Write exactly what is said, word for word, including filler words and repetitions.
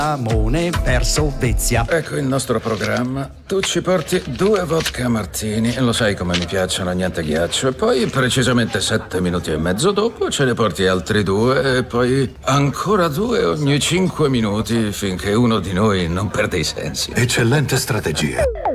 Amone verso Vezia. Ecco il nostro programma. Tu ci porti due vodka martini, lo sai come mi piacciono, niente ghiaccio. E poi precisamente sette minuti e mezzo dopo ce ne porti altri due e poi ancora due ogni cinque minuti finché uno di noi non perde i sensi. Eccellente strategia.